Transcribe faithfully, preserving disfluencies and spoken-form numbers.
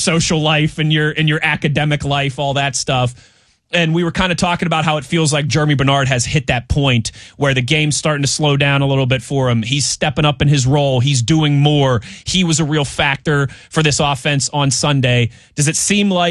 social life and your and your academic life, all that stuff. And we were kind of talking about how it feels like Jeremy Bernard has hit that point where the game's starting to slow down a little bit for him. He's stepping up in his role. He's doing more. He was a real factor for this offense on Sunday. Does it seem like